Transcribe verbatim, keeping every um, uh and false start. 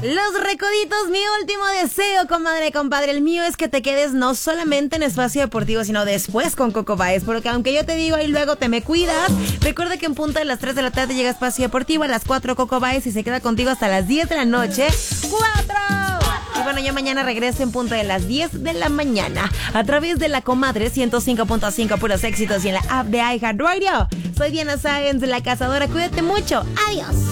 Los recoditos, mi último deseo, comadre, compadre. El mío es que te quedes no solamente en Espacio Deportivo, sino después con Coco Baez. Porque aunque yo te digo y luego te me cuidas, recuerda que en punto de las tres de la tarde llega Espacio Deportivo, a las cuatro Coco Baez y se queda contigo hasta las diez de la noche. ¡Cuatro! Y bueno, yo mañana regreso en punto de las diez de la mañana a través de la comadre ciento cinco punto cinco, puros éxitos, y en la app de iHeartRadio. Soy Diana Sáenz, la cazadora. Cuídate mucho. Adiós.